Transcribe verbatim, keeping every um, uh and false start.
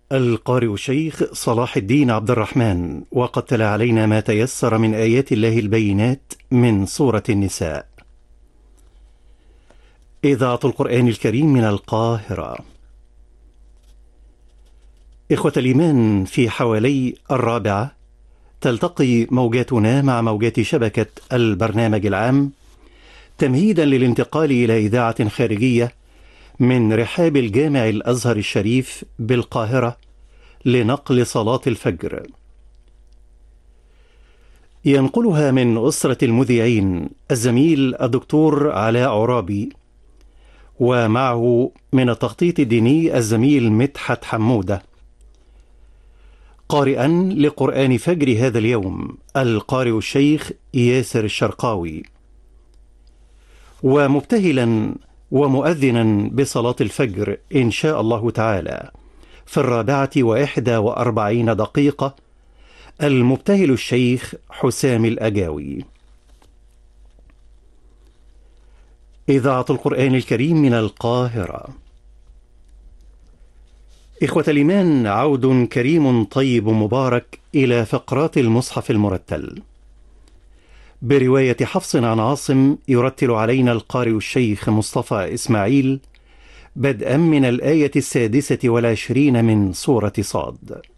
القارئ الشيخ صلاح الدين عبد الرحمن، وقد تلا علينا ما تيسر من آيات الله البينات من سورة النساء. إذاعة القرآن الكريم من القاهرة. إخوة الإيمان، في حوالي الرابعة تلتقي موجاتنا مع موجات شبكة البرنامج العام تمهيدا للانتقال إلى إذاعة خارجية من رحاب الجامع الأزهر الشريف بالقاهرة لنقل صلاة الفجر. ينقلها من أسرة المذيعين الزميل الدكتور علاء عرابي، ومعه من التخطيط الديني الزميل مدحت حمودة. قارئا لقرآن فجر هذا اليوم القارئ الشيخ ياسر الشرقاوي، ومبتهلا ومؤذنا بصلاة الفجر إن شاء الله تعالى في الرابعة وإحدى وأربعين دقيقة المبتهل الشيخ حسام الأجاوي. إذاعة القرآن الكريم من القاهرة. إخوة الإيمان، عود كريم طيب مبارك إلى فقرات المصحف المرتل برواية حفص عن عاصم. يرتل علينا القارئ الشيخ مصطفى إسماعيل بدءا من الآية السادسة والعشرين من سورة صاد.